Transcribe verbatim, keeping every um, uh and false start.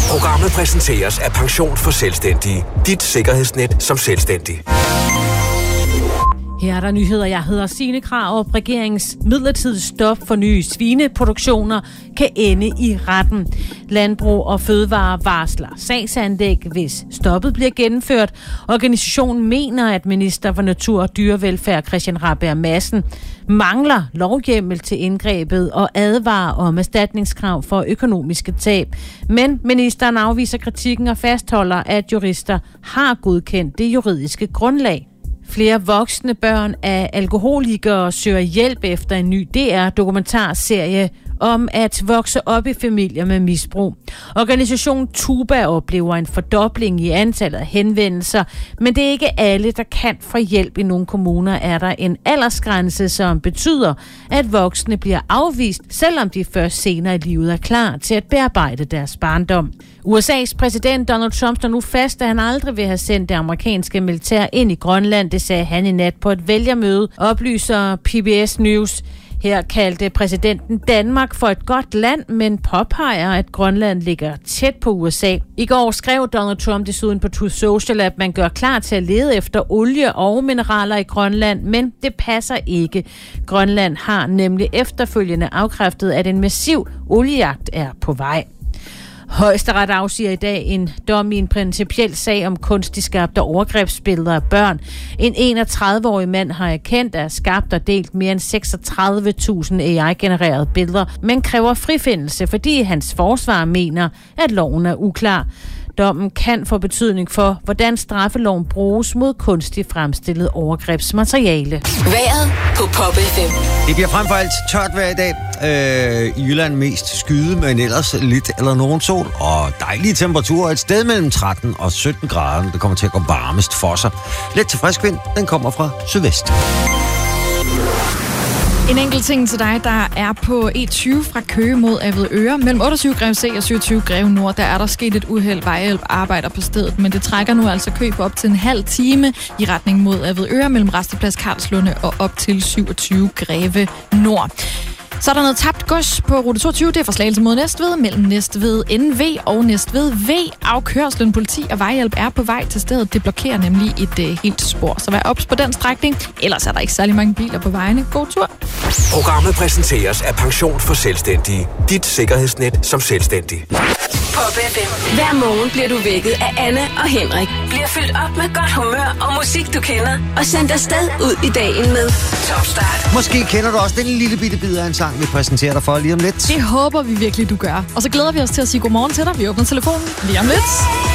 Programmet præsenteres af Pension for Selvstændige. Dit sikkerhedsnet som selvstændig. Her er der nyheder. Jeg hedder Signe Krarup. Regeringens midlertidige stop for nye svineproduktioner kan ende i retten. Landbrug og Fødevare varsler sagsanlæg, hvis stoppet bliver gennemført. Organisationen mener, at minister for Natur og Dyrevelfærd Christian Rabjerg Madsen mangler lovhjemmel til indgrebet og advarer om erstatningskrav for økonomiske tab. Men ministeren afviser kritikken og fastholder, at jurister har godkendt det juridiske grundlag. Flere voksne børn af alkoholikere søger hjælp efter en ny D R-dokumentarserie om at vokse op i familier med misbrug. Organisationen Tuba oplever en fordobling i antallet af henvendelser, men det er ikke alle, der kan få hjælp. I nogle kommuner er der en aldersgrænse, som betyder, at voksne bliver afvist, selvom de først senere i livet er klar til at bearbejde deres barndom. U S A's præsident Donald Trump står nu fast, at han aldrig vil have sendt det amerikanske militær ind i Grønland. Det sagde han i nat på et vælgermøde, oplyser P B S News. Her kaldte præsidenten Danmark for et godt land, men påpeger, at Grønland ligger tæt på U S A. I går skrev Donald Trump desuden på Truth Social, at man gør klar til at lede efter olie og mineraler i Grønland, men det passer ikke. Grønland har nemlig efterfølgende afkræftet, at en massiv oliejagt er på vej. Højesteret afsiger i dag en dom i en principiel sag om kunstigt skabte overgrebsbilleder af børn. En enogtredive-årig mand har erkendt at have skabt og delt mere end seksogtredive tusind A I-genererede billeder, men kræver frifindelse, fordi hans forsvar mener, at loven er uklar. Dommen kan få betydning for, hvordan straffeloven bruges mod kunstigt fremstillet overgrebsmateriale. Vejret på Pop F M. Det bliver frem for alt tørt hver i dag. Øh, I Jylland mest skyde, men ellers lidt eller nogen sol. Og dejlige temperaturer. Et sted mellem tretten og sytten grader. Det kommer til at gå varmest for sig. Lidt til frisk vind. Den kommer fra sydvest. En enkelt ting til dig, der er på E tyve fra Køge mod Avedøre. Mellem otteogtyve Greve C og syvogtyve Greve Nord, der er der sket et uheld. Vejhjælp arbejder på stedet, men det trækker nu altså kø på op til en halv time i retning mod Avedøre mellem Rasteplads Karlslunde og op til syvogtyve Greve Nord. Så er der noget tabt gods på rute toogtyve. Det er fra Slagelse mod Næstved, mellem Næstved N V og Næstved V. Afkørslen, politi og vejhjælp er på vej til stedet. Det blokerer nemlig et uh, helt spor. Så vær ops på den strækning. Ellers er der ikke særlig mange biler på vejene. God tur. Programmet præsenteres af Pension for Selvstændige. Dit sikkerhedsnet som selvstændig. Pop F M. Hver morgen bliver du vækket af Anne og Henrik. Bliver fyldt op med godt humør og musik, du kender. Og sendt afsted ud i dagen med Top Start. Måske kender du også den lille bitte bid af en sang, vi præsenterer dig for lige om lidt. Det håber vi virkelig, du gør. Og så glæder vi os til at sige godmorgen til dig. Vi åbner telefonen lige om lidt.